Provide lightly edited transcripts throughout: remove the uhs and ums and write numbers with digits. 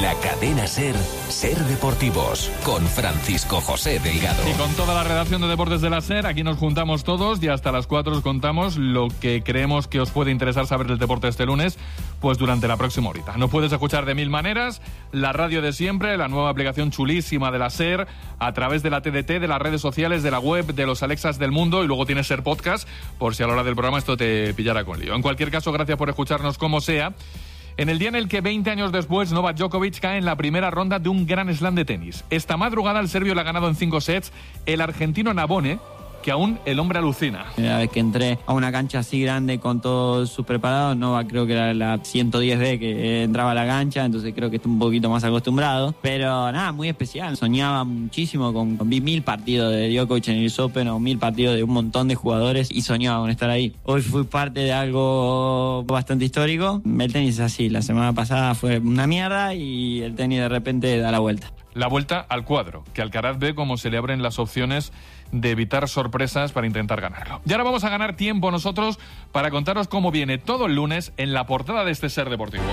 la cadena SER, SER Deportivos, con Francisco José Delgado. Y con toda la redacción de Deportes de la SER, aquí nos juntamos todos y hasta las 4 os contamos lo que creemos que os puede interesar saber del deporte este lunes, pues durante la próxima horita. Nos puedes escuchar de mil maneras, la radio de siempre, la nueva aplicación chulísima de la SER, a través de la TDT, de las redes sociales, de la web, de los Alexas del mundo, y luego tienes SER Podcast, por si a la hora del programa esto te pillara con lío. En cualquier caso, gracias por escucharnos como sea. En el día en el que 20 años después Novak Djokovic cae en la primera ronda de un Grand Slam de tenis. Esta madrugada el serbio le ha ganado en 5 sets el argentino Nabone, que aún el hombre alucina. La vez que entré a una cancha así grande con todo sus preparados, Novak creo que era la 110D que entraba a la cancha, entonces creo que está un poquito más acostumbrado. Pero nada, muy especial. Soñaba muchísimo vi 1000 partidos de Djokovic en el Open o 1000 partidos de un montón de jugadores y soñaba con estar ahí. Hoy fui parte de algo bastante histórico. El tenis es así, la semana pasada fue una mierda y el tenis de repente da la vuelta. La vuelta al cuadro, que Alcaraz ve cómo se le abren las opciones de evitar sorpresas para intentar ganarlo. Y ahora vamos a ganar tiempo nosotros para contaros cómo viene todo el lunes en la portada de este SER Deportivos.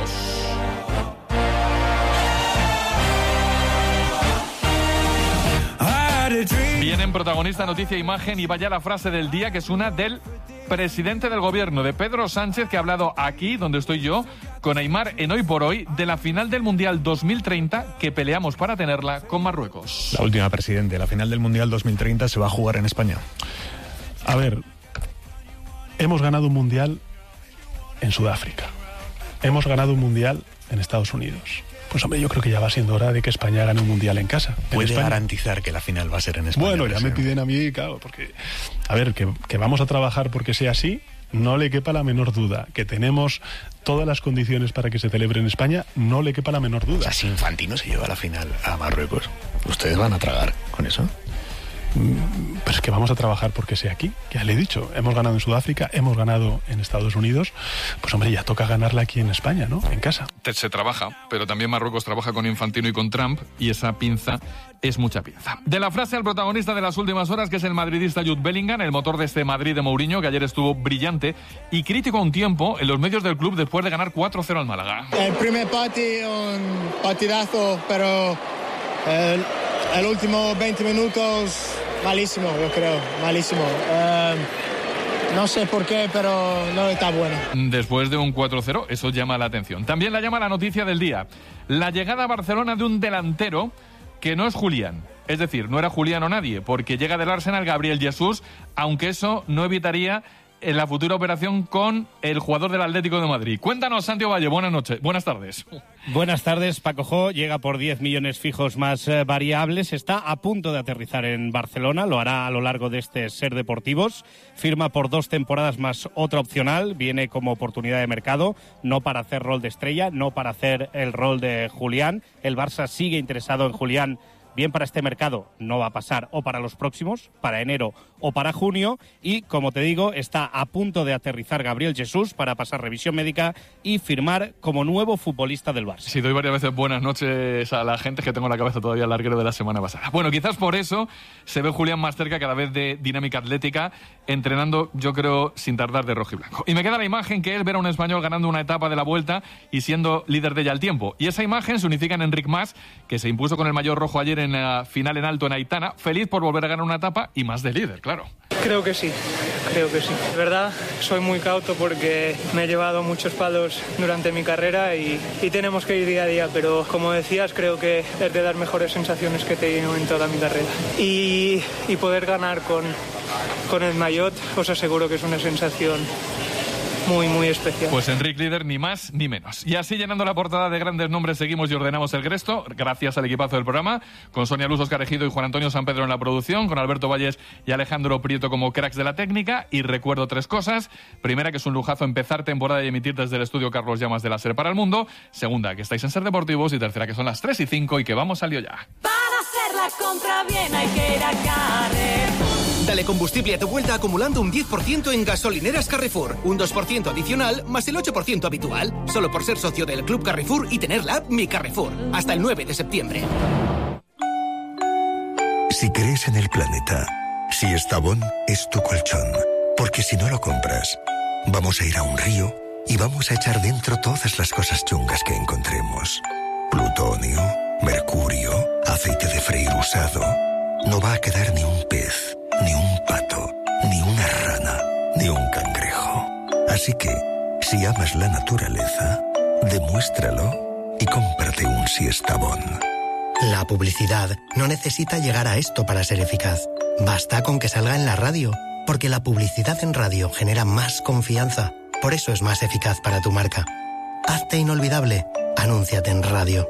Vienen protagonista, noticia, imagen y vaya la frase del día, que es una del presidente del gobierno, de Pedro Sánchez, que ha hablado aquí, donde estoy yo, con Aimar en Hoy por Hoy, de la final del Mundial 2030, que peleamos para tenerla con Marruecos. La última, presidente, la final del Mundial 2030 se va a jugar en España. A ver, hemos ganado un Mundial en Sudáfrica. Hemos ganado un Mundial en Estados Unidos. Pues hombre, yo creo que ya va siendo hora de que España gane un Mundial en casa. ¿Puede garantizar que la final va a ser en España? Bueno, ya me piden a mí, claro, porque... A ver, que vamos a trabajar porque sea así, no le quepa la menor duda. Que tenemos todas las condiciones para que se celebre en España, no le quepa la menor duda. O sea, si Infantino se lleva la final a Marruecos, ¿ustedes van a tragar con eso? Pero es que vamos a trabajar porque sea aquí. Ya le he dicho, hemos ganado en Sudáfrica, hemos ganado en Estados Unidos. Pues hombre, ya toca ganarla aquí en España, ¿no? En casa. Se trabaja, pero también Marruecos trabaja con Infantino y con Trump, y esa pinza es mucha pinza. De la frase al protagonista de las últimas horas, que es el madridista Jude Bellingham, el motor de este Madrid de Mourinho, que ayer estuvo brillante y crítico a un tiempo en los medios del club después de ganar 4-0 al Málaga. El primer un partidazo, pero el último 20 minutos malísimo, yo creo, malísimo. No sé por qué, pero no está bueno. Después de un 4-0, eso llama la atención. También la llama la noticia del día. La llegada a Barcelona de un delantero que no es Julián. Es decir, no era Julián o nadie, porque llega del Arsenal Gabriel Jesús, aunque eso no evitaría en la futura operación con el jugador del Atlético de Madrid. Cuéntanos, Santiago Valle, buenas noches, buenas tardes. Buenas tardes, Paco Jo. Llega por 10 millones fijos más variables. Está a punto de aterrizar en Barcelona. Lo hará a lo largo de este SER Deportivos. Firma por 2 temporadas más otra opcional. Viene como oportunidad de mercado, no para hacer rol de estrella, no para hacer el rol de Julián. El Barça sigue interesado en Julián, bien para este mercado, no va a pasar, o para los próximos, para enero o para junio, y como te digo, está a punto de aterrizar Gabriel Jesús para pasar revisión médica y firmar como nuevo futbolista del Barça. Sí, doy varias veces buenas noches a la gente, que tengo en la cabeza todavía el larguero de la semana pasada. Bueno, quizás por eso se ve Julián más cerca cada vez de dinámica atlética, entrenando, yo creo, sin tardar, de rojo y blanco. Y me queda la imagen, que es ver a un español ganando una etapa de la Vuelta y siendo líder de ella al tiempo. Y esa imagen se unifica en Enric Mas, que se impuso con el maillot rojo ayer en la final en alto en Aitana, feliz por volver a ganar una etapa y más de líder, claro. Creo que sí. De verdad, soy muy cauto porque me he llevado muchos palos durante mi carrera y tenemos que ir día a día, pero como decías, creo que es de dar mejores sensaciones que he tenido en toda mi carrera. Y poder ganar con el maillot, os aseguro que es una sensación muy, muy especial. Pues Enric líder, ni más ni menos. Y así, llenando la portada de grandes nombres, seguimos y ordenamos el resto, gracias al equipazo del programa, con Sonia Luz, Óscar Ejido y Juan Antonio San Pedro en la producción, con Alberto Valles y Alejandro Prieto como cracks de la técnica. Y recuerdo 3 cosas. Primera, que es un lujazo empezar temporada y emitir desde el estudio Carlos Llamas de la SER para el mundo. Segunda, que estáis en SER Deportivos. Y tercera, que son las 3:05 y que vamos al lío ya. Para hacer la compra bien hay que ir a Carrefour. Dale combustible a tu vuelta acumulando un 10% en gasolineras Carrefour. Un 2% adicional más el 8% habitual. Solo por ser socio del Club Carrefour y tener la app Mi Carrefour. Hasta el 9 de septiembre. Si crees en el planeta, si Estrabón es tu colchón. Porque si no lo compras, vamos a ir a un río y vamos a echar dentro todas las cosas chungas que encontremos. Plutón usado, no va a quedar ni un pez, ni un pato, ni una rana, ni un cangrejo. Así que, si amas la naturaleza, demuéstralo y cómprate un Siestabón. La publicidad no necesita llegar a esto para ser eficaz. Basta con que salga en la radio, porque la publicidad en radio genera más confianza. Por eso es más eficaz para tu marca. Hazte inolvidable. Anúnciate en radio.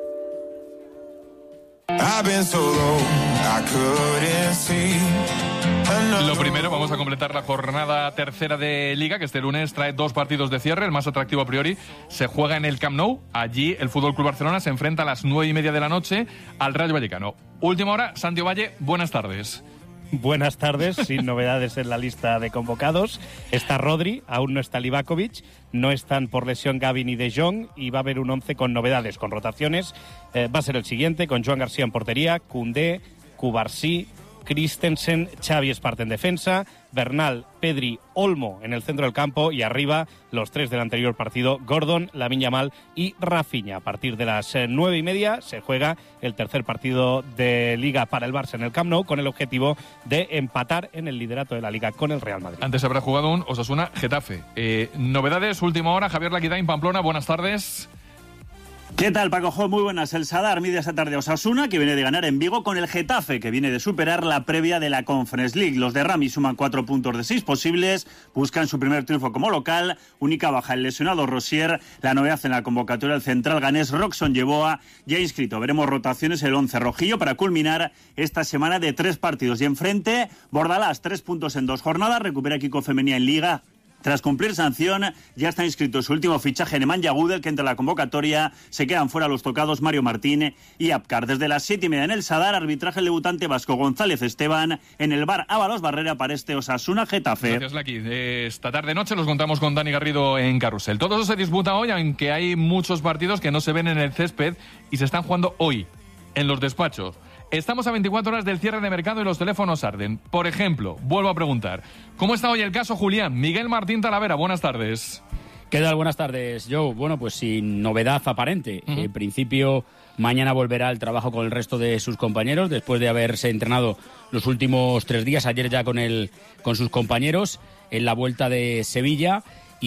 Lo primero, vamos a completar la jornada tercera de Liga, que este lunes trae 2 partidos de cierre. El más atractivo a priori se juega en el Camp Nou. Allí el FC Barcelona se enfrenta a las 9:30 de la noche al Rayo Vallecano. Última hora, Santi Valle, buenas tardes. Buenas tardes, sin novedades en la lista de convocados. Está Rodri, aún no está Livakovic, no están por lesión Gavi ni De Jong y va a haber un 11 con novedades, con rotaciones. Va a ser el siguiente, con Joan García en portería, Koundé, Cubarsí, Christensen, Xavi Espart en defensa, Bernal, Pedri, Olmo en el centro del campo y arriba los 3 del anterior partido, Gordon, Lamine Yamal y Rafinha. A partir de las 9:30 se juega el tercer partido de Liga para el Barça en el Camp Nou con el objetivo de empatar en el liderato de la Liga con el Real Madrid. Antes habrá jugado un Osasuna-Getafe. Novedades, última hora, Javier Laquidain, Pamplona, buenas tardes. ¿Qué tal, Paco Jo? Muy buenas. El Sadar mide esta tarde a Osasuna, que viene de ganar en Vigo, con el Getafe, que viene de superar la previa de la Conference League. Los de Rami suman 4 puntos de 6 posibles, buscan su primer triunfo como local. Única baja el lesionado Rosier. La novedad en la convocatoria del central ganés Roxon Yeboah, ya inscrito. Veremos rotaciones el 11 rojillo para culminar esta semana de 3 partidos. Y enfrente, Bordalás, 3 puntos en 2 jornadas. Recupera Kiko Femenía en Liga. Tras cumplir sanción, ya está inscrito su último fichaje, Nemanja Gudel, que entra en la convocatoria. Se quedan fuera los tocados Mario Martín y Apcar. Desde las 7:30 en el Sadar, arbitraje el debutante vasco González Esteban. En el bar Ábalos Barrera para este Osasuna-Getafe. Gracias, Laki. Esta tarde-noche los contamos con Dani Garrido en Carrusel. Todo eso se disputa hoy, aunque hay muchos partidos que no se ven en el césped y se están jugando hoy, en los despachos. Estamos a 24 horas del cierre de mercado y los teléfonos arden. Por ejemplo, vuelvo a preguntar, ¿cómo está hoy el caso Julián? Miguel Martín Talavera, buenas tardes. ¿Qué tal? Buenas tardes, Joe. Bueno, pues sin novedad aparente. En principio, mañana volverá al trabajo con el resto de sus compañeros, después de haberse entrenado los últimos 3 días, ayer ya con sus compañeros, en la Vuelta de Sevilla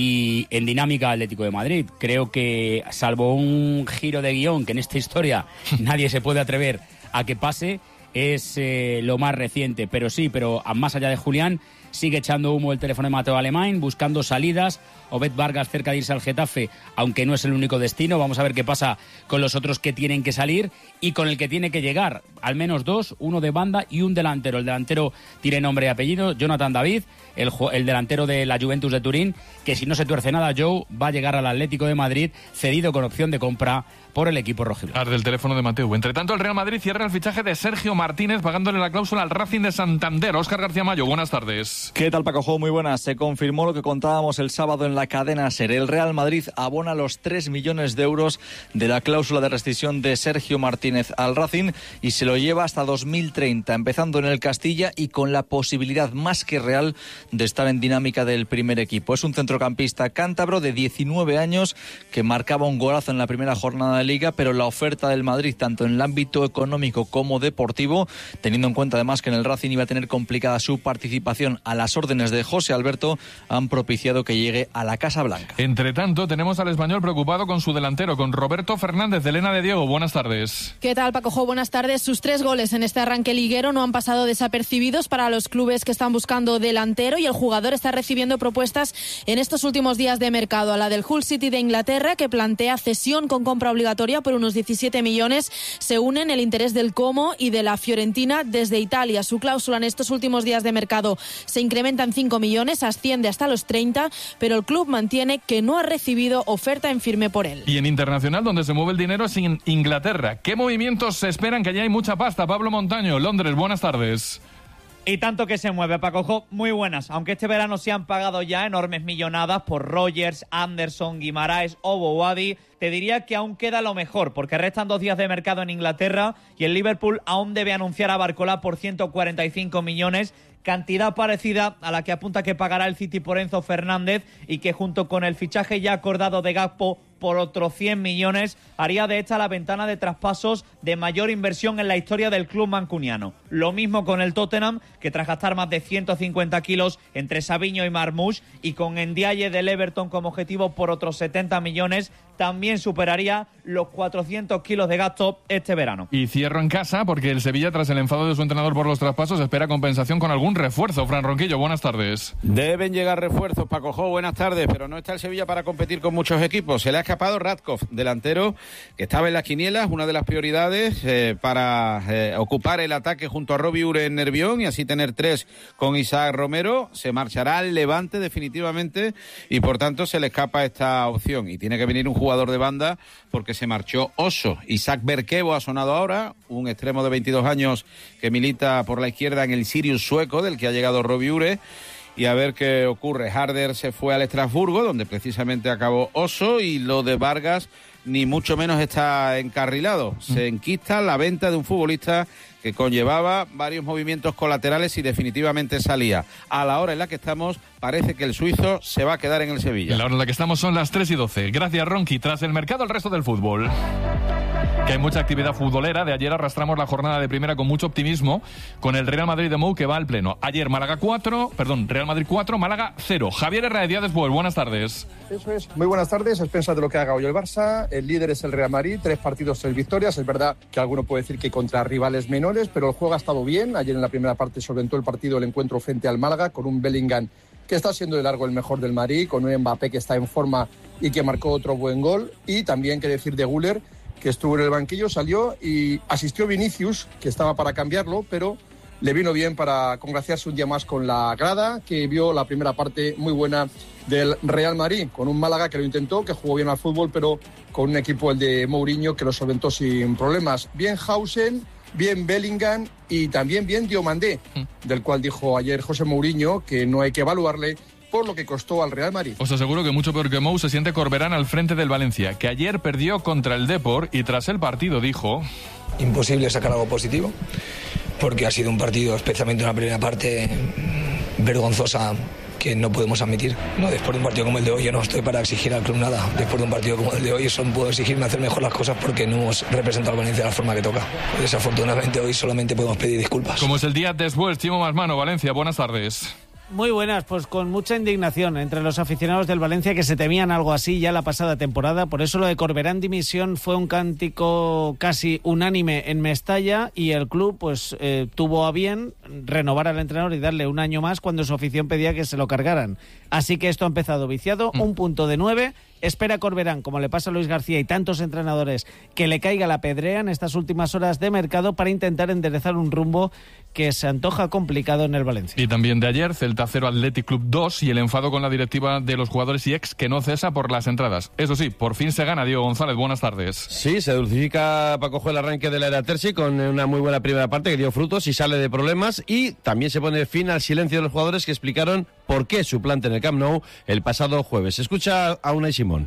y en dinámica Atlético de Madrid. Creo que, salvo un giro de guión que en esta historia nadie se puede atrever a que pase, es lo más reciente. Pero más allá de Julián, sigue echando humo el teléfono de Mateo Alemán, buscando salidas. Obed Vargas cerca de irse al Getafe, aunque no es el único destino. Vamos a ver qué pasa con los otros que tienen que salir y con el que tiene que llegar. Al menos 2, uno de banda y un delantero. El delantero tiene nombre y apellido, Jonathan David, el delantero de la Juventus de Turín, que si no se tuerce nada, Joe, va a llegar al Atlético de Madrid, cedido con opción de compra por el equipo rojiblanco. Del teléfono de Mateo. Entre tanto, el Real Madrid cierra el fichaje de Sergio Martínez, pagándole la cláusula al Racing de Santander. Óscar García Mayo, buenas tardes. ¿Qué tal, Paco Jo? Muy buenas. Se confirmó lo que contábamos el sábado en la cadena SER. El Real Madrid abona los 3 millones de euros de la cláusula de rescisión de Sergio Martínez al Racing y se lo lleva hasta 2030, empezando en el Castilla y con la posibilidad más que real de estar en dinámica del primer equipo. Es un centrocampista cántabro de 19 años que marcaba un golazo en la primera jornada de Liga, pero la oferta del Madrid, tanto en el ámbito económico como deportivo, teniendo en cuenta además que en el Racing iba a tener complicada su participación a las órdenes de José Alberto, han propiciado que llegue a la Casa Blanca. Entre tanto, tenemos al español preocupado con su delantero, con Roberto Fernández. Elena de Diego, buenas tardes. ¿Qué tal, Paco Jo? Buenas tardes. Sus 3 goles en este arranque liguero no han pasado desapercibidos para los clubes que están buscando delantero, y el jugador está recibiendo propuestas en estos últimos días de mercado. A la del Hull City de Inglaterra, que plantea cesión con compra obligatoria por unos 17 millones, se unen el interés del Como y de la Fiorentina desde Italia. Su cláusula en estos últimos días de mercado se incrementa en 5 millones, asciende hasta los 30, pero el club mantiene que no ha recibido oferta en firme por él. Y en internacional, donde se mueve el dinero, es en Inglaterra. ¿Qué movimientos se esperan? Que ya hay mucha pasta. Pablo Montaño, Londres, buenas tardes. Y tanto que se mueve, Paco Jo, muy buenas. Aunque este verano se han pagado ya enormes millonadas por Rogers, Anderson, Guimaraes o Bouhaddi, te diría que aún queda lo mejor, porque restan 2 días de mercado en Inglaterra y el Liverpool aún debe anunciar a Barcola por 145 millones, cantidad parecida a la que apunta que pagará el City por Enzo Fernández, y que junto con el fichaje ya acordado de Gakpo por otros 100 millones, haría de esta la ventana de traspasos de mayor inversión en la historia del club mancuniano. Lo mismo con el Tottenham, que tras gastar más de 150 kilos entre Savinho y Marmoush, y con Ndiaye del Everton como objetivo por otros 70 millones, también superaría los 400 kilos de gasto este verano. Y cierro en casa porque el Sevilla, tras el enfado de su entrenador por los traspasos, espera compensación con algún refuerzo. Fran Ronquillo, buenas tardes. Deben llegar refuerzos, Paco Jo, buenas tardes, pero no está el Sevilla para competir con muchos equipos. Se le ha escapado Radkov, delantero que estaba en las quinielas, una de las prioridades para ocupar el ataque junto a Robbie Ure en Nervión y así tener 3 con Isaac Romero. Se marchará al Levante definitivamente y por tanto se le escapa esta opción y tiene que venir un jugador de banda porque se marchó Oso. Isaac Berkevo ha sonado ahora, un extremo de 22 años que milita por la izquierda en el Sirius sueco, del que ha llegado Robbie Ure. Y a ver qué ocurre. Harder se fue al Estrasburgo, donde precisamente acabó Oso, y lo de Vargas ni mucho menos está encarrilado. Se enquista la venta de un futbolista que conllevaba varios movimientos colaterales y definitivamente salía. A la hora en la que estamos, parece que el suizo se va a quedar en el Sevilla. La hora en la que estamos son las 3:12. Gracias, Ronqui. Tras el mercado, el resto del fútbol. Que hay mucha actividad futbolera. De ayer arrastramos la jornada de primera con mucho optimismo con el Real Madrid de Mou, que va al pleno. Ayer Real Madrid 4, Málaga 0. Javier Herrera de Díaz después, buenas tardes. Eso es, muy buenas tardes. A expensas de lo que haga hoy el Barça, el líder es el Real Madrid, 3 partidos, 6 victorias. Es verdad que alguno puede decir que contra rivales menores, pero el juego ha estado bien. Ayer en la primera parte solventó el partido el encuentro frente al Málaga con un Bellingham que está siendo de largo el mejor del Madrid, con un Mbappé que está en forma y que marcó otro buen gol. Y también, qué decir de Güler, que estuvo en el banquillo, salió y asistió Vinicius, que estaba para cambiarlo, pero le vino bien para congraciarse un día más con la grada, que vio la primera parte muy buena del Real Madrid, con un Málaga que lo intentó, que jugó bien al fútbol, pero con un equipo, el de Mourinho, que lo solventó sin problemas. Bien Hausen, bien Bellingham y también bien Diomandé, del cual dijo ayer José Mourinho que no hay que evaluarle por lo que costó al Real Madrid. Os aseguro que mucho peor que Mou se siente Corberán al frente del Valencia, que ayer perdió contra el Depor y tras el partido dijo: imposible sacar algo positivo, porque ha sido un partido, especialmente una primera parte vergonzosa, que no podemos admitir. No, después de un partido como el de hoy, yo no estoy para exigir al club nada. Después de un partido como el de hoy, solo puedo exigirme hacer mejor las cosas porque no hemos representado al Valencia de la forma que toca. Desafortunadamente hoy solamente podemos pedir disculpas. Como es el día después, Chimo Masmano, Valencia, buenas tardes. Muy buenas, pues con mucha indignación entre los aficionados del Valencia, que se temían algo así ya la pasada temporada. Por eso lo de Corberán dimisión fue un cántico casi unánime en Mestalla, y el club pues tuvo a bien renovar al entrenador y darle un año más cuando su afición pedía que se lo cargaran. Así que esto ha empezado viciado, un punto de 9. Espera Corberán, como le pasa a Luis García y tantos entrenadores, que le caiga la pedrea en estas últimas horas de mercado para intentar enderezar un rumbo que se antoja complicado en el Valencia. Y también de ayer, Celta 0, Athletic Club 2, y el enfado con la directiva de los jugadores y ex, que no cesa por las entradas. Eso sí, por fin se gana. Diego González, buenas tardes. Sí, se dulcifica Paco Jo el arranque de la era Terzi con una muy buena primera parte que dio frutos y sale de problemas, y también se pone fin al silencio de los jugadores que explicaron por qué suplante en el Camp Nou el pasado jueves. Escucha a Unai Simón.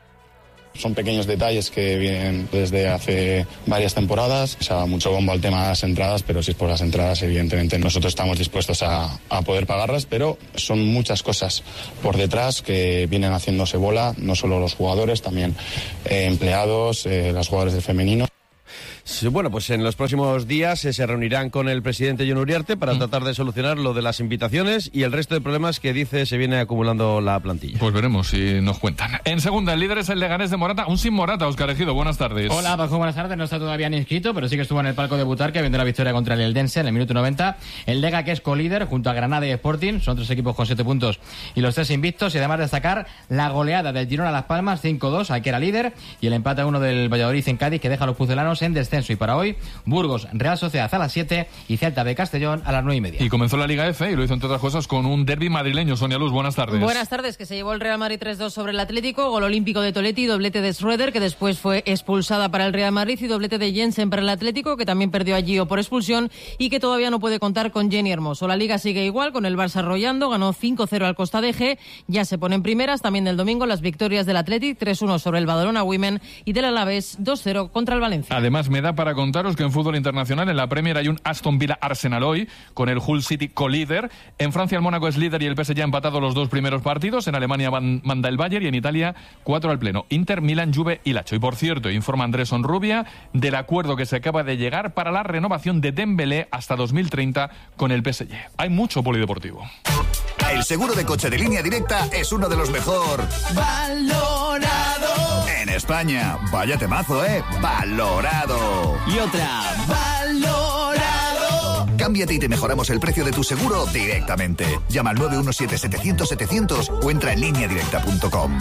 Son pequeños detalles que vienen desde hace varias temporadas. Se da mucho bombo al tema de las entradas, pero si es por las entradas, evidentemente nosotros estamos dispuestos a poder pagarlas, pero son muchas cosas por detrás que vienen haciéndose bola, no solo los jugadores, también empleados, los jugadores del femenino. Bueno, pues en los próximos días se reunirán con el presidente Jon Uriarte para tratar de solucionar lo de las invitaciones y el resto de problemas que dice se viene acumulando la plantilla. Pues veremos si nos cuentan. En segunda, el líder es el Leganés de Morata, aún sin Morata. Óscar Ejido, buenas tardes. Hola, Paco, buenas tardes. No está todavía ni inscrito, pero sí que estuvo en el palco de Butarque viendo la victoria contra el Eldense en el minuto 90. El Lega, que es colíder junto a Granada y Sporting, son 3 equipos con 7 puntos y los 3 invictos, y además destacar la goleada del Girona a Las Palmas 5-2, al que era líder, y el empate a 1 del Valladolid en Cádiz, que deja a los pucelanos en descenso. Y para hoy, Burgos, Real Sociedad a las 7 y Celta de Castellón a las 9:30. Y comenzó la Liga F y lo hizo entre otras cosas con un derbi madrileño. Sonia Luz, buenas tardes. Buenas tardes, que se llevó el Real Madrid 3-2 sobre el Atlético, gol olímpico de Toletti, doblete de Schroeder, que después fue expulsada para el Real Madrid, y doblete de Jensen para el Atlético, que también perdió a Gio por expulsión y que todavía no puede contar con Jenny Hermoso. La Liga sigue igual, con el Barça arrollando, ganó 5-0 al Costa de G, ya se ponen primeras. También del domingo las victorias del Atlético, 3-1 sobre el Badalona Women, y del Alavés 2-0 contra el Valencia. Además, medalla da para contaros que en fútbol internacional, en la Premier hay un Aston Villa Arsenal hoy, con el Hull City colíder. En Francia el Mónaco es líder y el PSG ha empatado los 2 primeros partidos. En Alemania manda el Bayern y en Italia 4 al pleno. Inter, Milan, Juve y Lazio. Y por cierto, informa Andrés Onrubia del acuerdo que se acaba de llegar para la renovación de Dembélé hasta 2030 con el PSG. Hay mucho polideportivo. El seguro de coche de Línea Directa es uno de los mejor valorado en España. Vaya temazo, valorado. Y otra, valorado. Cámbiate y te mejoramos el precio de tu seguro directamente. Llama al 917-700-700 o entra en lineadirecta.com.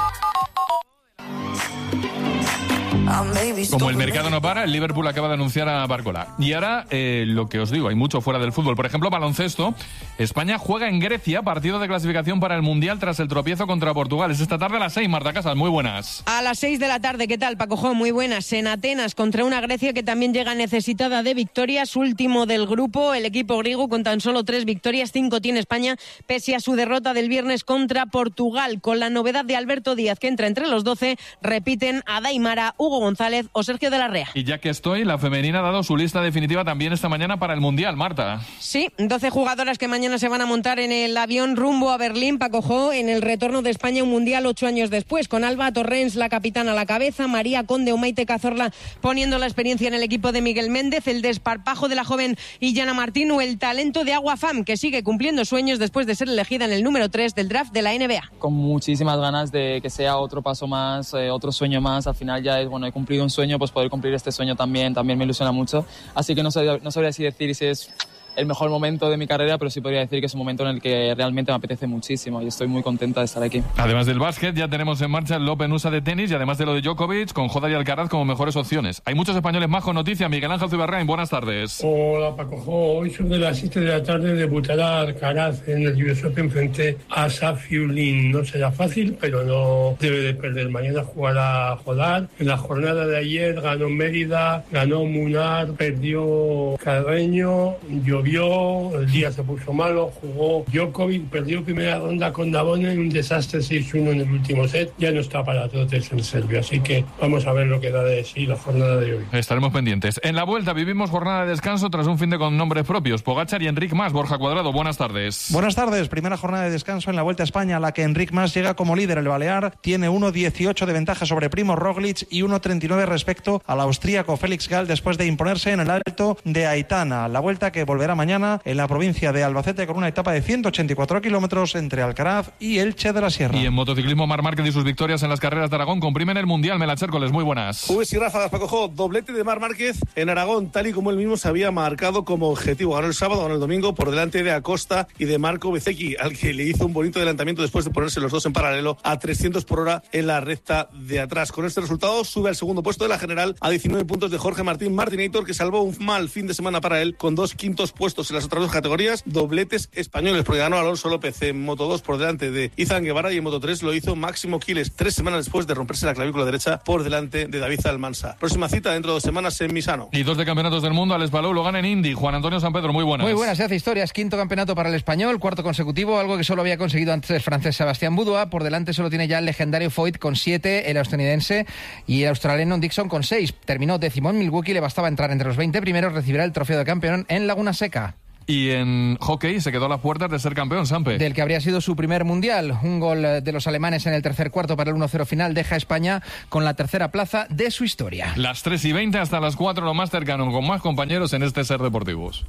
Como el mercado no para, el Liverpool acaba de anunciar a Barcola. Y ahora, lo que os digo, hay mucho fuera del fútbol. Por ejemplo, baloncesto. España juega en Grecia, partido de clasificación para el Mundial tras el tropiezo contra Portugal. Es esta tarde a las 6, Marta Casas, muy buenas. A las 6 de la tarde, ¿qué tal, Paco Jo? Muy buenas. En Atenas, contra una Grecia que también llega necesitada de victorias. Último del grupo, el equipo griego con tan solo 3 victorias, 5 tiene España, pese a su derrota del viernes contra Portugal. Con la novedad de Alberto Díaz, que entra entre los 12, repiten a Daimara, Hugo González o Sergio de la Rea. Y ya que estoy, la femenina ha dado su lista definitiva también esta mañana para el Mundial, Marta. Sí, 12 jugadoras que mañana se van a montar en el avión rumbo a Berlín, Paco Jo, en el retorno de España a un Mundial 8 años después, con Alba Torrens, la capitana, a la cabeza, María Conde o Maite Cazorla poniendo la experiencia en el equipo de Miguel Méndez, el desparpajo de la joven Illana Martín o el talento de Agua Fam, que sigue cumpliendo sueños después de ser elegida en el número 3 del draft de la NBA. Con muchísimas ganas de que sea otro paso más, otro sueño más. Al final ya es, bueno, he cumplido un sueño, pues poder cumplir este sueño también me ilusiona mucho. Así que no sabría si decir si es el mejor momento de mi carrera, pero sí podría decir que es un momento en el que realmente me apetece muchísimo y estoy muy contenta de estar aquí. Además del básquet, ya tenemos en marcha el Open USA de tenis y además de lo de Djokovic, con Joda y Alcaraz como mejores opciones. Hay muchos españoles más con noticias. Miguel Ángel Zubarrain, buenas tardes. Hola, Paco Jo. Hoy sobre las 7 de la tarde debutará Alcaraz en el US Open frente a Safiullin. No será fácil, pero no debe de perder. Mañana jugará Jodar. En la jornada de ayer ganó Mérida, ganó Munar, perdió Carreño, llovió, el día se puso malo, jugó Djokovic, perdió primera ronda con Navone en un desastre 6-1 en el último set. Ya no está para trotes en Serbia, así que vamos a ver lo que da de sí la jornada de hoy. Estaremos pendientes. En la vuelta vivimos jornada de descanso tras un fin de con nombres propios. Pogačar y Enric Mas. Borja Cuadrado, buenas tardes. Buenas tardes. Primera jornada de descanso en la Vuelta a España, a la que Enric Mas llega como líder. El balear tiene 1.18 de ventaja sobre Primo Roglic y 1.39 respecto al austríaco Félix Gall después de imponerse en el Alto de Aitana. La Vuelta que volverá mañana en la provincia de Albacete con una etapa de 184 kilómetros entre Alcaraz y Elche de la Sierra. Y en motociclismo, Marc Márquez y sus victorias en las carreras de Aragón comprimen el Mundial. Melacher Hércules, muy buenas. Ubes y ráfagas, Paco Jo. Doblete de Marc Márquez en Aragón, tal y como él mismo se había marcado como objetivo. Ganó el sábado, ganó el domingo por delante de Acosta y de Marco Bezzecchi, al que le hizo un bonito adelantamiento después de ponerse los dos en paralelo a 300 por hora en la recta de atrás. Con este resultado sube al segundo puesto de la general a 19 puntos de Jorge Martín Martinator, que salvó un mal fin de semana para él con 2 quintos puestos en las otras 2 categorías, dobletes españoles, porque ganó Alonso López en Moto 2 por delante de Izan Guevara y en Moto 3 lo hizo Máximo Quiles 3 semanas después de romperse la clavícula derecha por delante de David Almansa. Próxima cita dentro de 2 semanas en Misano. Y 2 de campeonatos del mundo, Alex Palou lo gana en Indy. Juan Antonio San Pedro, muy buenas. Muy buenas, se hace historia. Es 5º campeonato para el español, 4º consecutivo, algo que solo había conseguido antes el francés Sebastián Boudoir. Por delante solo tiene ya el legendario Foyt con 7, el estadounidense y el australiano Dixon con 6. Terminó 10º en Milwaukee, le bastaba entrar entre los 20 primeros, recibirá el trofeo de campeón en Laguna Seca. Y en hockey se quedó a las puertas de ser campeón, Sampe. Del que habría sido su primer mundial. Un gol de los alemanes en el tercer cuarto para el 1-0 final deja a España con la tercera plaza de su historia. Las 3:20 hasta las 4, lo más cercano, con más compañeros en este Ser Deportivos.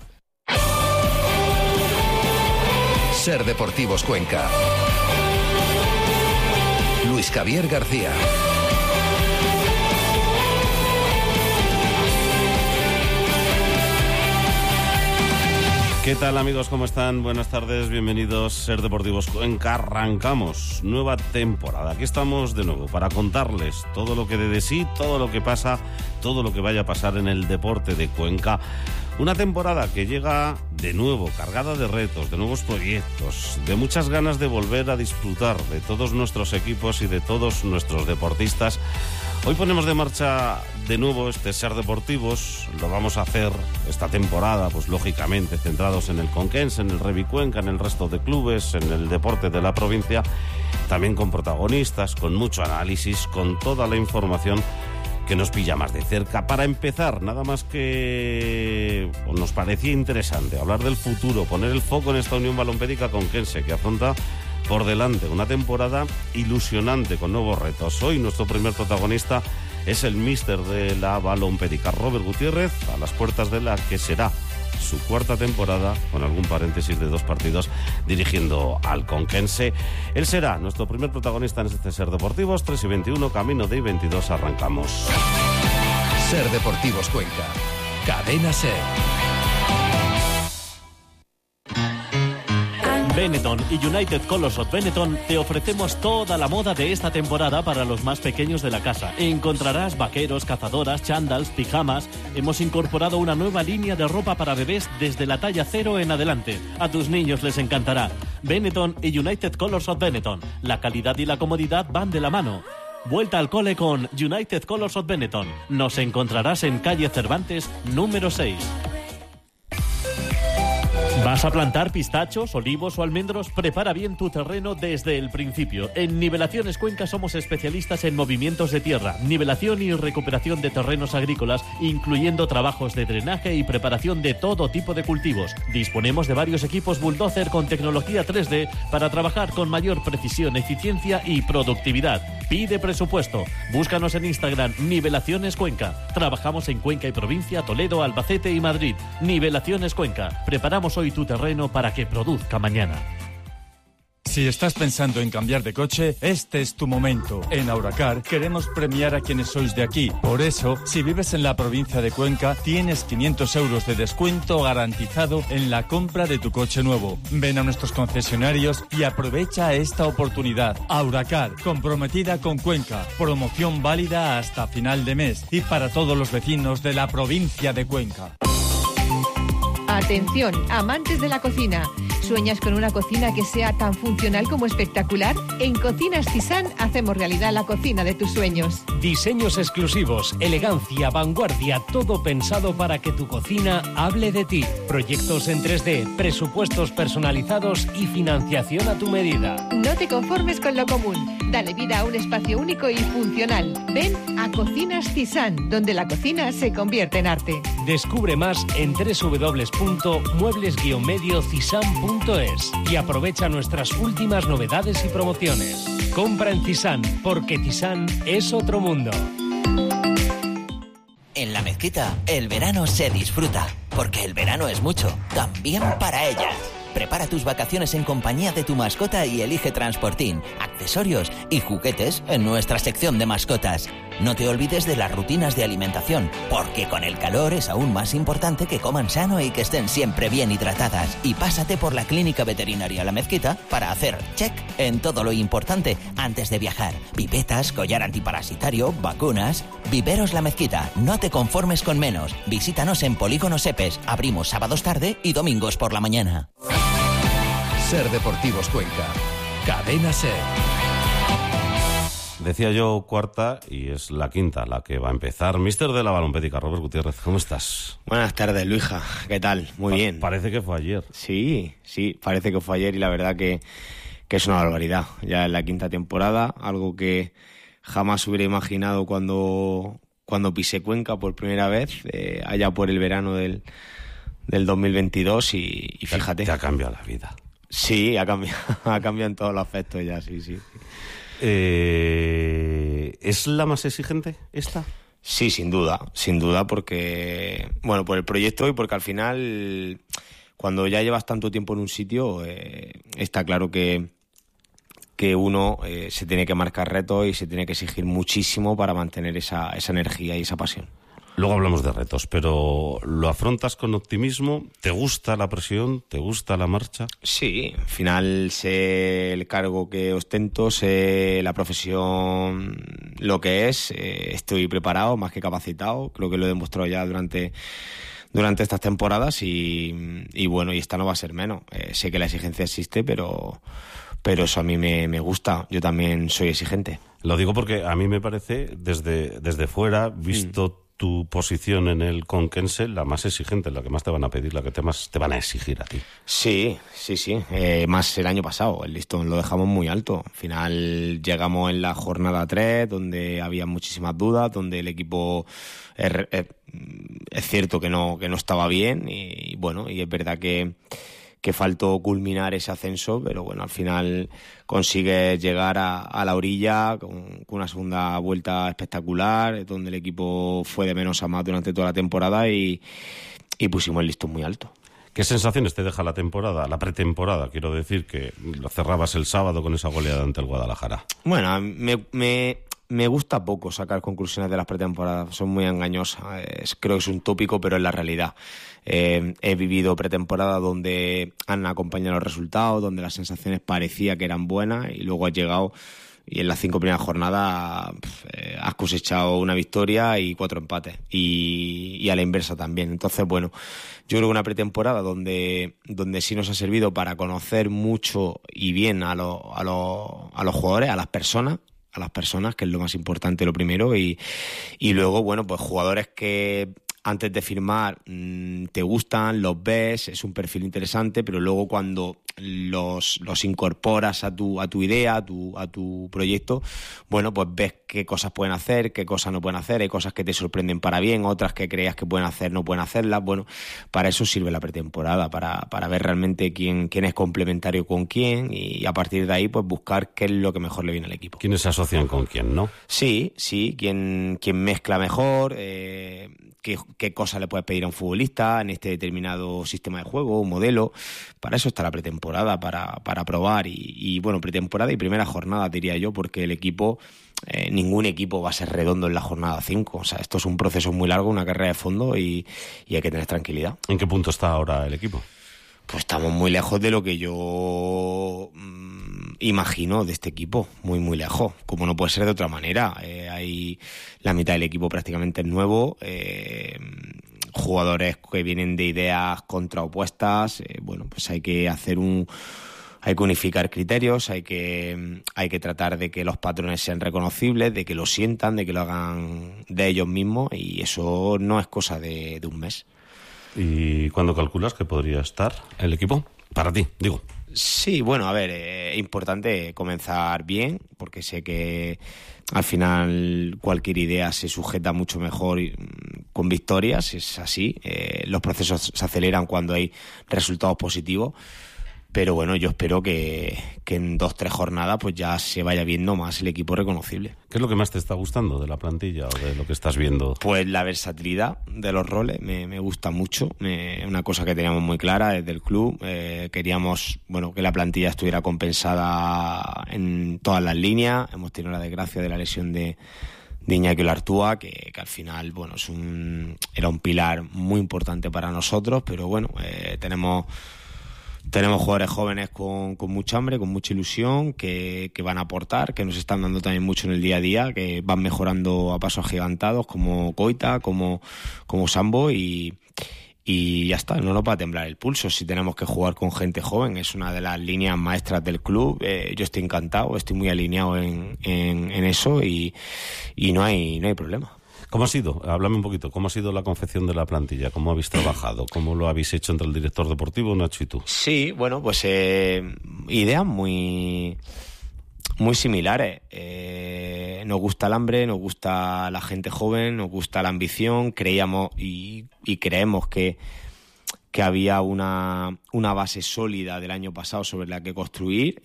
Ser Deportivos Cuenca. Luis Javier García. ¿Qué tal, amigos? ¿Cómo están? Buenas tardes, bienvenidos a Ser Deportivos Cuenca. Arrancamos nueva temporada. Aquí estamos de nuevo para contarles todo lo que de sí, todo lo que pasa, todo lo que vaya a pasar en el deporte de Cuenca. Una temporada que llega de nuevo, cargada de retos, de nuevos proyectos, de muchas ganas de volver a disfrutar de todos nuestros equipos y de todos nuestros deportistas. Hoy ponemos de marcha de nuevo este Ser Deportivos. Lo vamos a hacer esta temporada, pues lógicamente, centrados en el Conquense, en el Revi Cuenca, en el resto de clubes, en el deporte de la provincia, también con protagonistas, con mucho análisis, con toda la información que nos pilla más de cerca. Para empezar, nada más que nos parecía interesante hablar del futuro, poner el foco en esta Unión Balompédica Conquense, que afronta por delante una temporada ilusionante con nuevos retos. Hoy nuestro primer protagonista es el míster de la Balompédica, Robert Gutiérrez, a las puertas de la que será su cuarta temporada, con algún paréntesis de 2 partidos, dirigiendo al Conquense. Él será nuestro primer protagonista en este Ser Deportivos. 3:21, camino de I-22, arrancamos. Ser Deportivos Cuenca, Cadena Ser. Benetton y United Colors of Benetton te ofrecemos toda la moda de esta temporada para los más pequeños de la casa. Encontrarás vaqueros, cazadoras, chándals, pijamas. Hemos incorporado una nueva línea de ropa para bebés desde la talla 0 en adelante. A tus niños les encantará. Benetton y United Colors of Benetton. La calidad y la comodidad van de la mano. Vuelta al cole con United Colors of Benetton. Nos encontrarás en calle Cervantes, número 6. ¿Vas a plantar pistachos, olivos o almendros? Prepara bien tu terreno desde el principio. En Nivelaciones Cuenca somos especialistas en movimientos de tierra, nivelación y recuperación de terrenos agrícolas, incluyendo trabajos de drenaje y preparación de todo tipo de cultivos. Disponemos de varios equipos bulldozer con tecnología 3D para trabajar con mayor precisión, eficiencia y productividad. Pide presupuesto. Búscanos en Instagram, Nivelaciones Cuenca. Trabajamos en Cuenca y provincia, Toledo, Albacete y Madrid. Nivelaciones Cuenca. Preparamos hoy tu terreno para que produzca mañana. Si estás pensando en cambiar de coche, este es tu momento. En Auracar queremos premiar a quienes sois de aquí. Por eso, si vives en la provincia de Cuenca, tienes 500 euros de descuento garantizado en la compra de tu coche nuevo. Ven a nuestros concesionarios y aprovecha esta oportunidad. Auracar, comprometida con Cuenca. Promoción válida hasta final de mes y para todos los vecinos de la provincia de Cuenca. Atención, amantes de la cocina. ¿Sueñas con una cocina que sea tan funcional como espectacular? En Cocinas Tisán hacemos realidad la cocina de tus sueños. Diseños exclusivos, elegancia, vanguardia, todo pensado para que tu cocina hable de ti. Proyectos en 3D, presupuestos personalizados y financiación a tu medida. No te conformes con lo común. Dale vida a un espacio único y funcional. Ven a Cocinas Tisán, donde la cocina se convierte en arte. Descubre más en www.muebles-mediocisán.es y aprovecha nuestras últimas novedades y promociones. Compra en Tisán, porque Tisán es otro mundo. En La Mezquita, el verano se disfruta, porque el verano es mucho, también para ellas. Prepara tus vacaciones en compañía de tu mascota y elige transportín, accesorios y juguetes en nuestra sección de mascotas. No te olvides de las rutinas de alimentación, porque con el calor es aún más importante que coman sano y que estén siempre bien hidratadas. Y pásate por la Clínica Veterinaria La Mezquita para hacer check en todo lo importante antes de viajar. Pipetas, collar antiparasitario, vacunas. Viveros La Mezquita, no te conformes con menos. Visítanos en Polígono Sepes. Abrimos sábados tarde y domingos por la mañana. Ser Deportivos Cuenca, Cadena Ser. Decía yo cuarta y es la quinta la que va a empezar. Míster de la Balompédica, Robert Gutiérrez, ¿cómo estás? Buenas tardes, Luija. ¿Qué tal? Muy bien. Parece que fue ayer. Sí, parece que fue ayer y la verdad que es una barbaridad. Ya en la quinta temporada, algo que jamás hubiera imaginado cuando pisé Cuenca por primera vez, allá por el verano del 2022 y fíjate. Te ha cambiado la vida. Sí, ha cambiado en todos los aspectos ya, sí. ¿Es la más exigente esta? Sí, sin duda, porque, bueno, por el proyecto y porque al final, cuando ya llevas tanto tiempo en un sitio, está claro que uno se tiene que marcar retos y se tiene que exigir muchísimo para mantener esa energía y esa pasión. Luego hablamos de retos, pero ¿lo afrontas con optimismo? ¿Te gusta la presión? ¿Te gusta la marcha? Sí, al final sé el cargo que ostento, sé la profesión lo que es, estoy preparado, más que capacitado, creo que lo he demostrado ya durante estas temporadas y bueno, y esta no va a ser menos. Sé que la exigencia existe, pero eso a mí me gusta, yo también soy exigente. Lo digo porque a mí me parece, desde fuera, visto tu posición en el Conquense la más exigente, la que más te van a pedir, la que más te van a exigir a ti. Sí. Más el año pasado, el listón lo dejamos muy alto. Al final llegamos en la jornada 3, donde había muchísimas dudas, donde el equipo es cierto que no estaba bien y bueno, y es verdad que faltó culminar ese ascenso, pero bueno, al final consigues llegar a la orilla con una segunda vuelta espectacular, donde el equipo fue de menos a más durante toda la temporada y pusimos el listón muy alto. ¿Qué sensaciones te deja la temporada, la pretemporada? Quiero decir que lo cerrabas el sábado con esa goleada ante el Guadalajara. Bueno, me gusta poco sacar conclusiones de las pretemporadas, son muy engañosas. Creo que es un tópico, pero es la realidad. He vivido pretemporada donde han acompañado los resultados, donde las sensaciones parecía que eran buenas y luego has llegado y en las 5 primeras jornadas has cosechado una victoria y 4 empates y a la inversa también. Entonces, bueno, yo creo que una pretemporada donde sí nos ha servido para conocer mucho y bien a los jugadores, a las personas, que es lo más importante, lo primero, y luego, bueno, pues jugadores que antes de firmar te gustan, los ves, es un perfil interesante, pero luego cuando los incorporas a tu idea, a tu proyecto, bueno, pues ves qué cosas pueden hacer, qué cosas no pueden hacer, hay cosas que te sorprenden para bien, otras que creías que pueden hacer, no pueden hacerlas. Bueno, para eso sirve la pretemporada, para ver realmente quién es complementario con quién y a partir de ahí pues buscar qué es lo que mejor le viene al equipo. ¿Quiénes se asocian con quién, no? Sí, quién mezcla mejor, qué cosas le puedes pedir a un futbolista en este determinado sistema de juego, un modelo. Para eso está la pretemporada, para probar y bueno, pretemporada y primera jornada diría yo, porque el equipo, ningún equipo va a ser redondo en la jornada 5. O sea, esto es un proceso muy largo, una carrera de fondo y hay que tener tranquilidad. ¿En qué punto está ahora el equipo? Pues estamos muy lejos de lo que yo imagino de este equipo, muy muy lejos, como no puede ser de otra manera. Hay la mitad del equipo prácticamente es nuevo, jugadores que vienen de ideas contraopuestas, bueno, pues hay que unificar criterios, hay que tratar de que los patrones sean reconocibles, de que lo sientan, de que lo hagan de ellos mismos y eso no es cosa de un mes. ¿Y cuándo calculas que podría estar el equipo? Para ti, digo. Sí, bueno, a ver, es importante comenzar bien, porque sé que al final cualquier idea se sujeta mucho mejor con victorias, es así. Los procesos se aceleran cuando hay resultados positivos. Pero bueno, yo espero que en 2-3 jornadas pues ya se vaya viendo más el equipo reconocible. ¿Qué es lo que más te está gustando de la plantilla o de lo que estás viendo? Pues la versatilidad de los roles, me gusta mucho. Una cosa que teníamos muy clara desde el club. Queríamos que la plantilla estuviera compensada en todas las líneas. Hemos tenido la desgracia de la lesión de Iñaki Olartúa, que al final era un pilar muy importante para nosotros, pero bueno, tenemos jugadores jóvenes con mucha hambre, con mucha ilusión, que van a aportar, que nos están dando también mucho en el día a día, que van mejorando a pasos agigantados, como Koita, como Sambo, y ya está, no nos va a temblar el pulso si tenemos que jugar con gente joven. Es una de las líneas maestras del club. Yo estoy encantado, estoy muy alineado en eso y no hay problema. ¿Cómo ha sido? Háblame un poquito. ¿Cómo ha sido la confección de la plantilla? ¿Cómo habéis trabajado? ¿Cómo lo habéis hecho entre el director deportivo, Nacho, y tú? Sí, bueno, pues ideas muy similares. Nos gusta el hambre, nos gusta la gente joven, nos gusta la ambición. Creíamos y creemos que había una base sólida del año pasado sobre la que construir.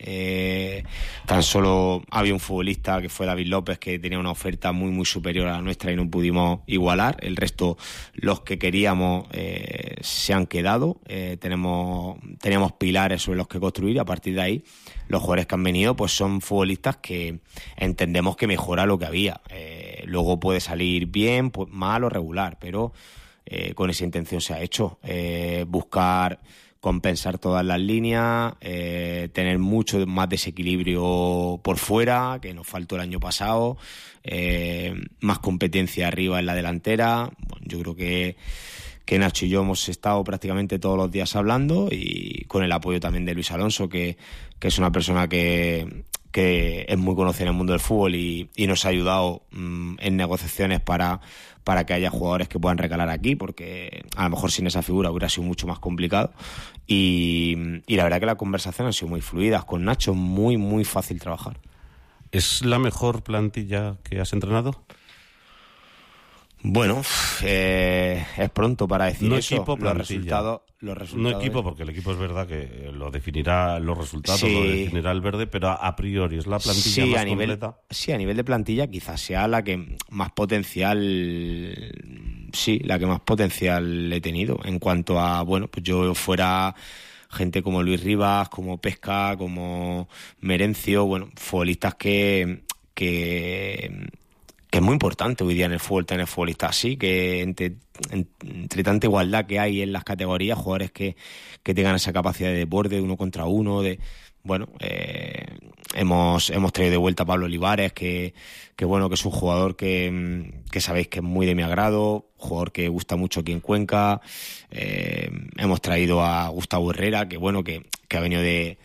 Tan solo había un futbolista que fue David López, que tenía una oferta muy muy superior a la nuestra y no pudimos igualar. El resto, los que queríamos, se han quedado. Teníamos pilares sobre los que construir y a partir de ahí los jugadores que han venido pues son futbolistas que entendemos que mejora lo que había. Luego puede salir bien, pues, mal o regular, pero con esa intención se ha hecho. Buscar compensar todas las líneas, tener mucho más desequilibrio por fuera, que nos faltó el año pasado, más competencia arriba en la delantera. Bueno, yo creo que Nacho y yo hemos estado prácticamente todos los días hablando y con el apoyo también de Luis Alonso, que es una persona que es muy conocido en el mundo del fútbol y nos ha ayudado en negociaciones para que haya jugadores que puedan recalar aquí, porque a lo mejor sin esa figura hubiera sido mucho más complicado. Y la verdad que las conversaciones han sido muy fluidas. Con Nacho muy, muy fácil trabajar. ¿Es la mejor plantilla que has entrenado? Bueno, es pronto para decir no eso. Equipo, los resultados no equipo, porque el equipo es verdad que lo definirá los resultados, sí. Lo definirá el verde, pero a priori es la plantilla más completa. Sí, a nivel de plantilla quizás sea la que más potencial, la que más potencial he tenido. En cuanto a, bueno, pues yo fuera gente como Luis Rivas, como Pesca, como Merencio, bueno, futbolistas que es muy importante hoy día en el fútbol tener futbolistas así, que entre tanta igualdad que hay en las categorías, jugadores que tengan esa capacidad de borde, 1 contra 1, hemos traído de vuelta a Pablo Olivares, que bueno, que es un jugador que sabéis que es muy de mi agrado, jugador que gusta mucho aquí en Cuenca. Hemos traído a Gustavo Herrera, que bueno, que ha venido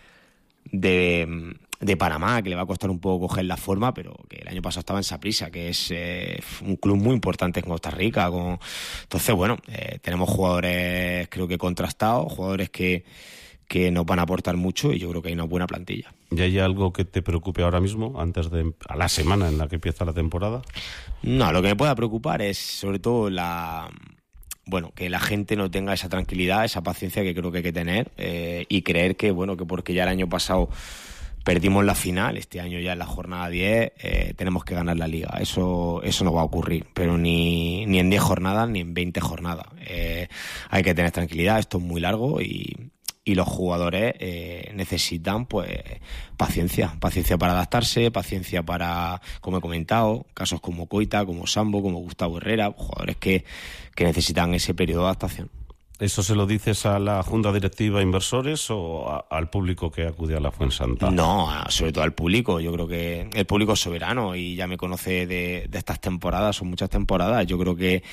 de Panamá, que le va a costar un poco coger la forma, pero que el año pasado estaba en Saprissa, que es un club muy importante en Costa Rica. Entonces, bueno, tenemos jugadores creo que contrastados, jugadores que nos van a aportar mucho, y yo creo que hay una buena plantilla. ¿Y hay algo que te preocupe ahora mismo, a la semana en la que empieza la temporada? No, lo que me pueda preocupar es sobre todo que la gente no tenga esa tranquilidad, esa paciencia que creo que hay que tener, y creer que porque ya el año pasado perdimos la final, este año ya en la jornada 10 tenemos que ganar la Liga. Eso no va a ocurrir, pero ni en 10 jornadas ni en 20 jornadas. Hay que tener tranquilidad, esto es muy largo y los jugadores necesitan pues paciencia para adaptarse, paciencia para, como he comentado, casos como Coita, como Sambo, como Gustavo Herrera, jugadores que necesitan ese periodo de adaptación. ¿Eso se lo dices a la Junta Directiva, inversores, o al público que acude a la Fuensanta? No, sobre todo al público. Yo creo que el público es soberano y ya me conoce de estas temporadas, son muchas temporadas. Yo creo que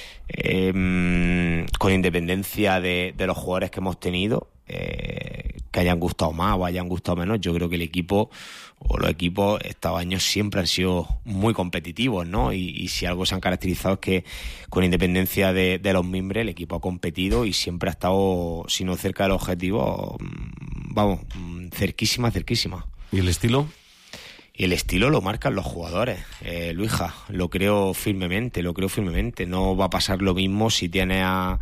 con independencia de los jugadores que hemos tenido, que hayan gustado más o hayan gustado menos, yo creo que el equipo o los equipos estos años siempre han sido muy competitivos, ¿no? Y si algo se han caracterizado es que con independencia de los miembros el equipo ha competido y siempre ha estado, si no cerca del objetivo, cerquísima. ¿Y el estilo? Y el estilo lo marcan los jugadores, Luija, lo creo firmemente. No va a pasar lo mismo si tiene a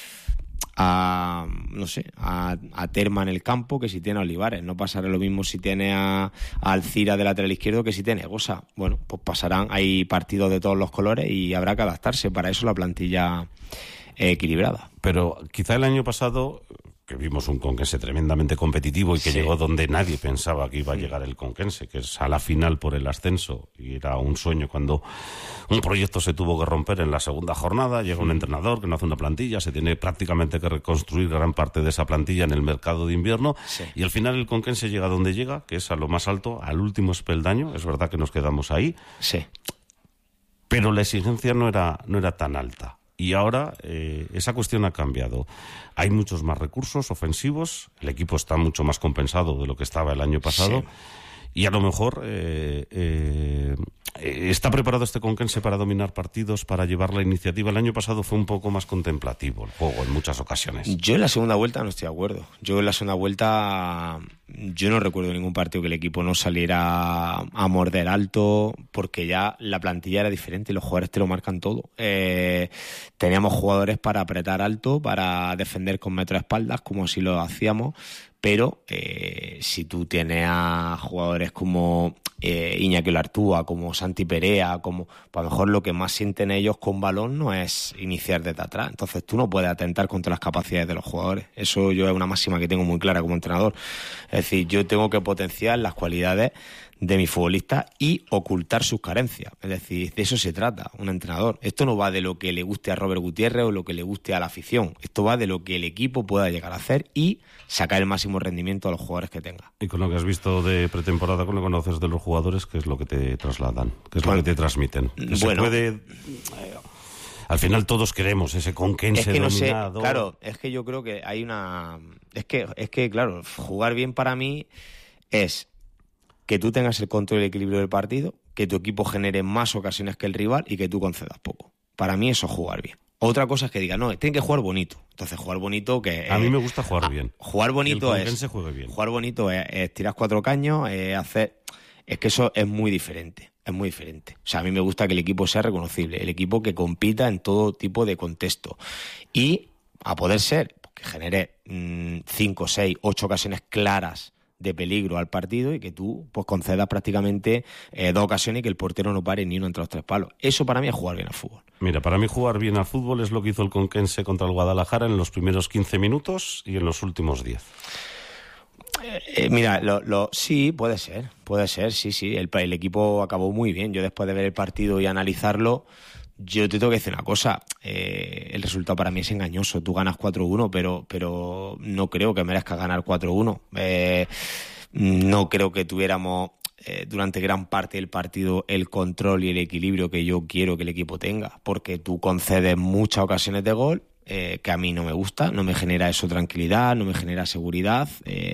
Terma en el campo que si tiene a Olivares. No pasará lo mismo si tiene a Alcira de lateral izquierdo que si tiene a Gosa. Bueno, pues pasarán, hay partidos de todos los colores y habrá que adaptarse. Para eso la plantilla equilibrada. Pero quizá el año pasado, que vimos un Conquense tremendamente competitivo y que llegó donde nadie pensaba que iba a llegar el Conquense, que es a la final por el ascenso, y era un sueño cuando un proyecto se tuvo que romper en la segunda jornada. Llega un entrenador que no hace una plantilla, se tiene prácticamente que reconstruir gran parte de esa plantilla en el mercado de invierno, y al final el Conquense llega donde llega, que es a lo más alto, al último espeldaño. Es verdad que nos quedamos ahí, pero la exigencia no era tan alta. Y ahora esa cuestión ha cambiado. Hay muchos más recursos ofensivos, el equipo está mucho más compensado de lo que estaba el año pasado, y a lo mejor está preparado este Conquense para dominar partidos, para llevar la iniciativa. El año pasado fue un poco más contemplativo el juego en muchas ocasiones. Yo en la segunda vuelta no estoy de acuerdo. Yo en la segunda vuelta no recuerdo ningún partido que el equipo no saliera a morder alto, porque ya la plantilla era diferente y los jugadores te lo marcan todo. Teníamos jugadores para apretar alto, para defender con metro de espaldas, como así lo hacíamos, pero si tú tienes a jugadores como Iñaki Olartúa, como Santi Perea, pues a lo mejor lo que más sienten ellos con balón no es iniciar desde atrás. Entonces tú no puedes atentar contra las capacidades de los jugadores. Eso yo es una máxima que tengo muy clara como entrenador. Es decir, yo tengo que potenciar las cualidades de mi futbolista y ocultar sus carencias. Es decir, de eso se trata un entrenador. Esto no va de lo que le guste a Robert Gutiérrez o lo que le guste a la afición. Esto va de lo que el equipo pueda llegar a hacer y sacar el máximo rendimiento a los jugadores que tenga. Y con lo que has visto de pretemporada, con lo que conoces de los jugadores, ¿qué es lo que te trasladan? ¿Qué es lo que te transmiten? Que se puede... Al final todos queremos ese Conquense dominado. Claro, es que yo creo que hay una... Es que claro, jugar bien para mí es que tú tengas el control y el equilibrio del partido, que tu equipo genere más ocasiones que el rival y que tú concedas poco. Para mí eso es jugar bien. Otra cosa es que diga, no, tiene que jugar bonito. Entonces, jugar bonito que... a mí me gusta jugar bien. Jugar bonito el Conquense juegue bien. Jugar bonito es tiras 4 caños, hacer... Es que eso es muy diferente. Es muy diferente. O sea, a mí me gusta que el equipo sea reconocible, el equipo que compita en todo tipo de contexto. Y, a poder ser, que genere 5, 6, 8 ocasiones claras de peligro al partido y que tú pues concedas prácticamente 2 ocasiones y que el portero no pare ni uno entre los 3 palos. Eso para mí es jugar bien al fútbol. Mira, para mí jugar bien al fútbol es lo que hizo el Conquense contra el Guadalajara en los primeros 15 minutos y en los últimos 10. Mira, sí, puede ser, sí. El equipo acabó muy bien. Yo después de ver el partido y analizarlo, yo te tengo que decir una cosa, el resultado para mí es engañoso. Tú ganas 4-1, pero no creo que merezca ganar 4-1. No creo que tuviéramos durante gran parte del partido el control y el equilibrio que yo quiero que el equipo tenga, porque tú concedes muchas ocasiones de gol, que a mí no me gusta, no me genera eso tranquilidad, no me genera seguridad,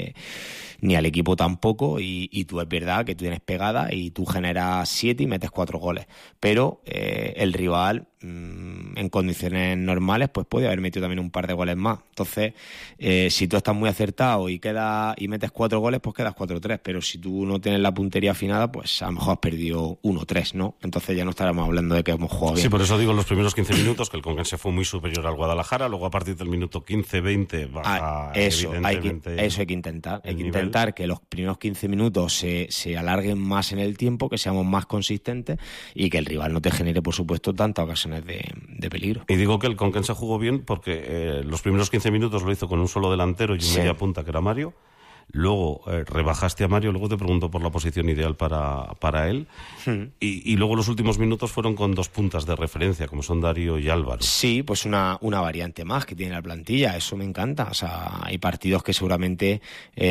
ni al equipo tampoco, y tú es verdad que tú tienes pegada y tú generas 7 y metes 4 goles, pero el rival en condiciones normales pues puede haber metido también un par de goles más. Entonces, si tú estás muy acertado y metes 4 goles, pues quedas 4-3, pero si tú no tienes la puntería afinada, pues a lo mejor has perdido 1-3, ¿no? Entonces ya no estaremos hablando de que hemos jugado bien. Sí, por eso digo los primeros 15 minutos que el Conquense fue muy superior al Guadalajara, luego a partir del minuto 15-20 baja evidentemente eso hay que intentar. Hay que intentar que los primeros 15 minutos se alarguen más en el tiempo, que seamos más consistentes y que el rival no te genere, por supuesto, tantas ocasiones de peligro. Y digo que el Conquense jugó bien porque los primeros 15 minutos lo hizo con un solo delantero y un media punta que era Mario. Luego rebajaste a Mario, luego te pregunto por la posición ideal para él. Y luego los últimos minutos fueron con 2 puntas de referencia, como son Darío y Álvaro. Sí, pues una variante más que tiene la plantilla, eso me encanta. O sea, hay partidos que seguramente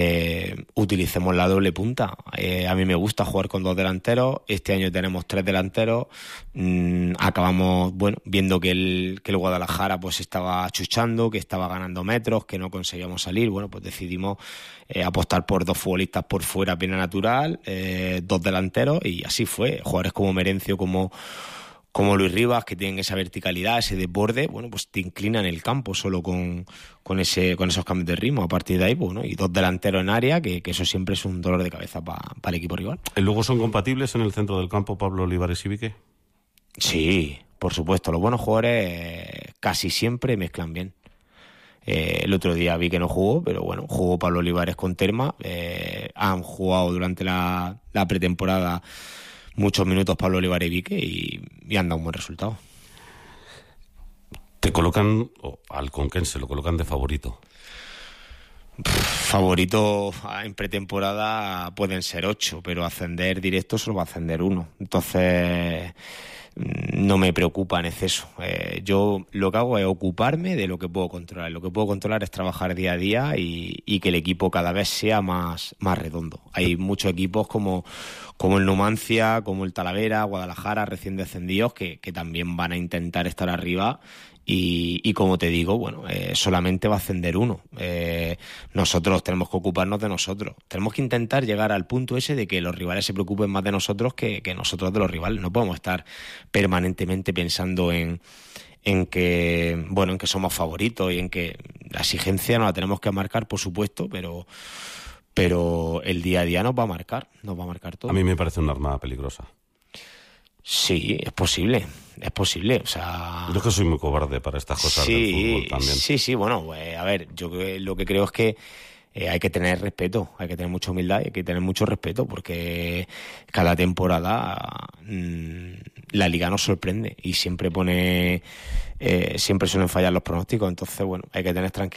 utilicemos la doble punta. A mí me gusta jugar con 2 delanteros, este año tenemos 3 delanteros. Acabamos viendo que el Guadalajara pues estaba achuchando, que estaba ganando metros, que no conseguíamos salir. Bueno, pues decidimos apostar por 2 futbolistas por fuera, pena natural, 2 delanteros, y así fue. Jugadores como Merencio, como Luis Rivas, que tienen esa verticalidad, ese desborde, bueno, pues te inclinan el campo solo con esos cambios de ritmo. A partir de ahí, bueno, y 2 delanteros en área, que eso siempre es un dolor de cabeza para el equipo rival. ¿Y luego son compatibles en el centro del campo Pablo Olivares y Vique? Sí, por supuesto. Los buenos jugadores casi siempre mezclan bien. El otro día vi que no jugó, pero bueno, jugó Pablo Olivares con Terma. Han jugado durante la pretemporada muchos minutos Pablo Olivares y Vique y han dado un buen resultado. ¿Te colocan, al Conquense lo colocan de favorito? Favorito en pretemporada pueden ser 8, pero ascender directo solo va a ascender 1. Entonces no me preocupa en exceso. Yo lo que hago es ocuparme de lo que puedo controlar. Lo que puedo controlar es trabajar día a día y que el equipo cada vez sea más redondo. Hay muchos equipos como el Numancia, como el Talavera, Guadalajara, recién descendidos, que también van a intentar estar arriba. Y como te digo, bueno, solamente va a ascender 1. Nosotros tenemos que ocuparnos de nosotros. Tenemos que intentar llegar al punto ese de que los rivales se preocupen más de nosotros que nosotros de los rivales. No podemos estar permanentemente pensando en que somos favoritos y en que la exigencia nos la tenemos que marcar, por supuesto, pero el día a día nos va a marcar todo. A mí me parece un arma peligrosa. Sí, es posible, o sea... Yo que soy muy cobarde para estas cosas del fútbol también. Sí, bueno, a ver, yo lo que creo es que hay que tener respeto, hay que tener mucha humildad y hay que tener mucho respeto, porque cada temporada la Liga nos sorprende y siempre suelen fallar los pronósticos. Entonces, bueno, hay que tener tranquilidad